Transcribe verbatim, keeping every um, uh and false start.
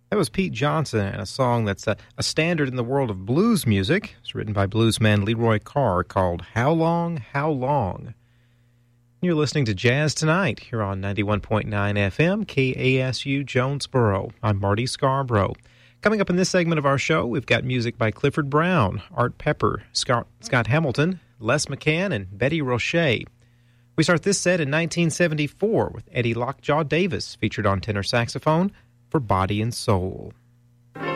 That was Pete Johnson and a song that's a, a standard in the world of blues music. It's written by bluesman Leroy Carr called How Long, How Long? You're listening to Jazz Tonight here on ninety-one point nine F M, K A S U Jonesboro. I'm Marty Scarborough. Coming up in this segment of our show, we've got music by Clifford Brown, Art Pepper, Scott, Scott Hamilton, Les McCann, and Betty Roche. We start this set in nineteen seventy-four with Eddie Lockjaw Davis, featured on tenor saxophone, for Body and Soul.